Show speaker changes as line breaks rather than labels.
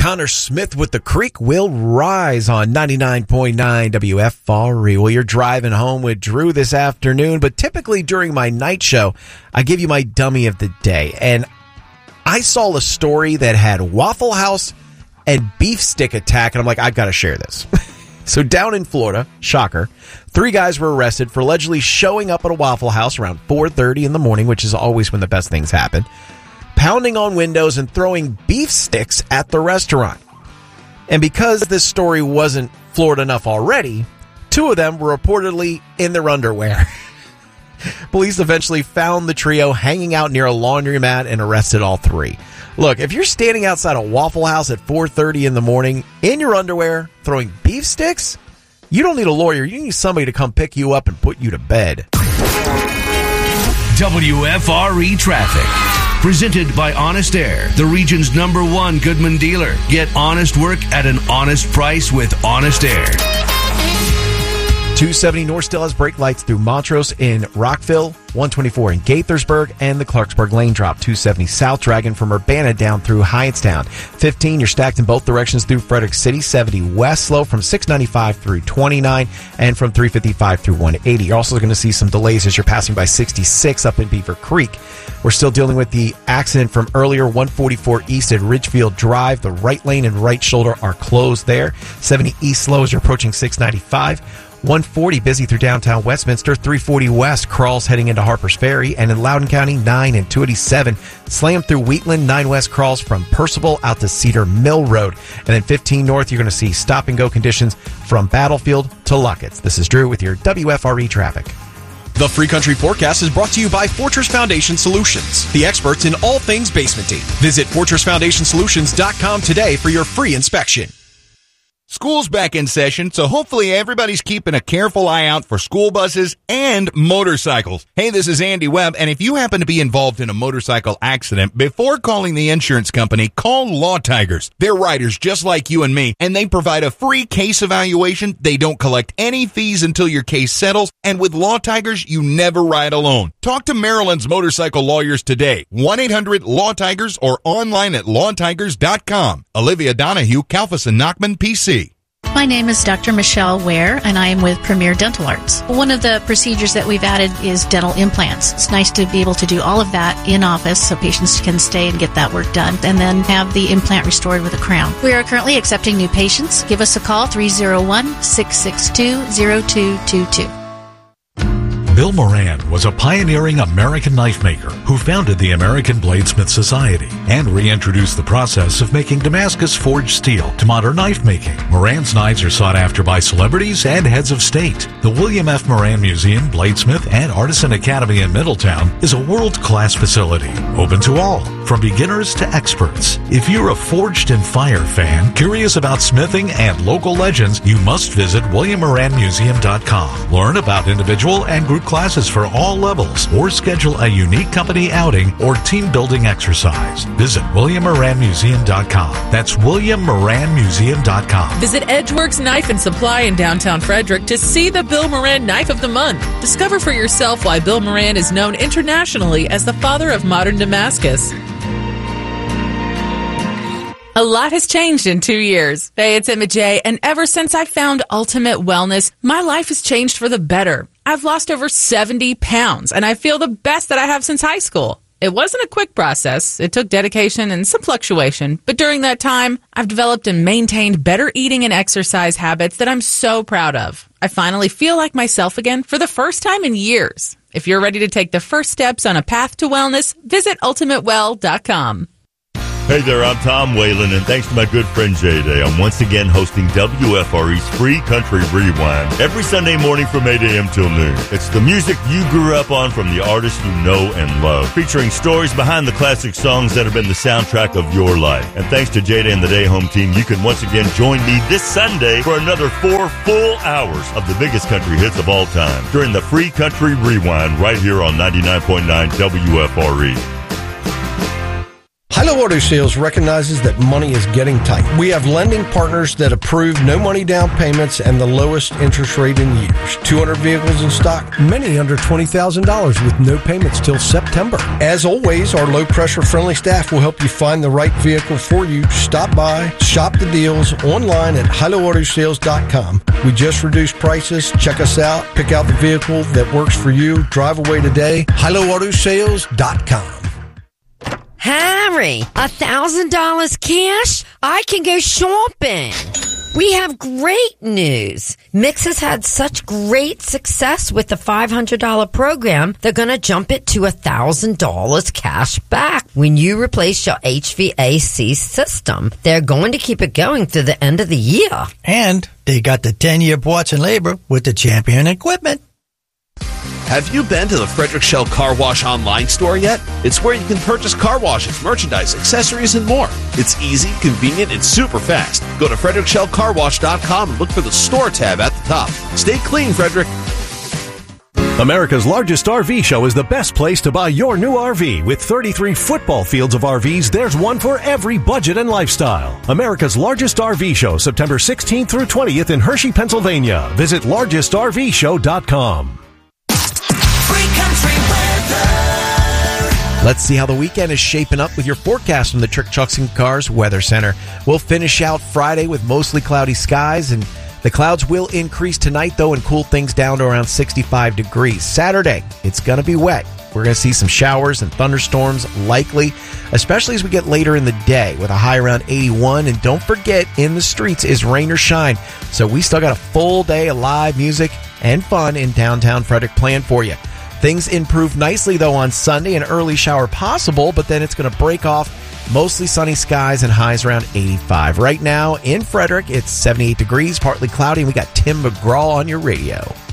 Connor Smith with The Creek Will Rise on 99.9 WFRE. Well, you're driving home with Drew this afternoon, but typically during my night show, I give you my dummy of the day. And I saw a story that had Waffle House and beef stick attack, and I'm like, I've got to share this. So down in Florida, shocker, 3 guys were arrested for allegedly showing up at a Waffle House around 4:30 in the morning, which is always when the best things happen, pounding on windows and throwing beef sticks at the restaurant. And because this story wasn't Florida enough already, 2 of them were reportedly in their underwear. Police eventually found the trio hanging out near a laundromat and arrested all 3. Look, if you're standing outside a Waffle House at 4:30 in the morning in your underwear throwing beef sticks, you don't need a lawyer. You need somebody to come pick you up and put you to bed.
WFRE Traffic. Presented by Honest Air, the region's #1 Goodman dealer. Get honest work at an honest price with Honest Air.
270 North still has brake lights through Montrose in Rockville, 124 in Gaithersburg, and the Clarksburg lane drop. 270 South Dragon from Urbana down through Hyattstown. 15, you're stacked in both directions through Frederick City. 70 West slow from 695 through 29, and from 355 through 180. You're also going to see some delays as you're passing by 66 up in Beaver Creek. We're still dealing with the accident from earlier, 144 East at Ridgefield Drive. The right lane and right shoulder are closed there. 70 East slow as you're approaching 695. 140 busy through downtown Westminster. 340 West crawls heading into Harpers Ferry. And in Loudoun County, 9 and 287 slam through Wheatland. 9 West crawls from Percival out to Cedar Mill Road. And then 15 North, you're going to see stop and go conditions from Battlefield to Luckett's. This is Drew with your WFRE traffic.
The Free Country Forecast is brought to you by Fortress Foundation Solutions, the experts in all things basementing. Visit FortressFoundationSolutions.com today for your free inspection.
School's back in session, so hopefully everybody's keeping a careful eye out for school buses and motorcycles. Hey, this is Andy Webb, and if you happen to be involved in a motorcycle accident, before calling the insurance company, call Law Tigers. They're riders just like you and me, and they provide a free case evaluation. They don't collect any fees until your case settles, and with Law Tigers, you never ride alone. Talk to Maryland's motorcycle lawyers today. 1-800-LAW-TIGERS or online at lawtigers.com. Olivia Donahue, Kalfas and Nachman, PC.
My name is Dr. Michelle Ware, and I am with Premier Dental Arts. One of the procedures that we've added is dental implants. It's nice to be able to do all of that in office so patients can stay and get that work done and then have the implant restored with a crown. We are currently accepting new patients. Give us a call, 301-662-0222.
Bill Moran was a pioneering American knife maker who founded the American Bladesmith Society and reintroduced the process of making Damascus forged steel to modern knife making. Moran's knives are sought after by celebrities and heads of state. The William F. Moran Museum, Bladesmith, and Artisan Academy in Middletown is a world-class facility, open to all, from beginners to experts. If you're a Forged and Fire fan, curious about smithing and local legends, you must visit WilliamMoranMuseum.com. Learn about individual and group classes for all levels, or schedule a unique company outing or team building exercise. Visit WilliamMoranMuseum.com. That's WilliamMoranMuseum.com.
Visit Edgeworks Knife and Supply in downtown Frederick to see the Bill Moran Knife of the Month. Discover for yourself why Bill Moran is known internationally as the father of modern Damascus. A lot has changed in 2 years. Hey, it's Emma J, and ever since I found Ultimate Wellness, my life has changed for the better. I've lost over 70 pounds, and I feel the best that I have since high school. It wasn't a quick process. It took dedication and some fluctuation. But during that time, I've developed and maintained better eating and exercise habits that I'm so proud of. I finally feel like myself again for the first time in years. If you're ready to take the first steps on a path to wellness, visit ultimatewell.com.
Hey there, I'm Tom Whalen, and thanks to my good friend J-Day, I'm once again hosting WFRE's Free Country Rewind every Sunday morning from 8 a.m. till noon. It's the music you grew up on from the artists you know and love, featuring stories behind the classic songs that have been the soundtrack of your life. And thanks to J-Day and the Day Home team, you can once again join me this Sunday for another 4 full hours of the biggest country hits of all time during the Free Country Rewind right here on 99.9 WFRE.
Hilo Auto Sales recognizes that money is getting tight. We have lending partners that approve no money down payments and the lowest interest rate in years. 200 vehicles in stock, many under $20,000 with no payments till September. As always, our low-pressure friendly staff will help you find the right vehicle for you. Stop by, shop the deals online at HiloAutoSales.com. We just reduced prices. Check us out. Pick out the vehicle that works for you. Drive away today. HiloAutoSales.com.
Harry, $1,000 cash? I can go shopping. We have great news. Mix has had such great success with the $500 program, they're going to jump it to $1,000 cash back when you replace your HVAC system. They're going to keep it going through the end of the year.
And they got the 10-year parts and labor with the Champion equipment.
Have you been to the Frederick Shell Car Wash online store yet? It's where you can purchase car washes, merchandise, accessories, and more. It's easy, convenient, and super fast. Go to FrederickShellCarWash.com and look for the store tab at the top. Stay clean, Frederick.
America's largest RV show is the best place to buy your new RV. With 33 football fields of RVs, there's one for every budget and lifestyle. America's largest RV show, September 16th through 20th in Hershey, Pennsylvania. Visit largestrvshow.com.
Let's see how the weekend is shaping up with your forecast from the Trick Trucks and Cars Weather Center. We'll finish out Friday with mostly cloudy skies, and the clouds will increase tonight, though, and cool things down to around 65 degrees. Saturday, it's going to be wet. We're going to see some showers and thunderstorms likely, especially as we get later in the day with a high around 81. And don't forget, in the streets is rain or shine. So we still got a full day of live music and fun in downtown Frederick planned for you. Things improve nicely, though, on Sunday. An early shower possible, but then it's going to break off. Mostly sunny skies and highs around 85. Right now in Frederick, it's 78 degrees, partly cloudy, and we got Tim McGraw on your radio.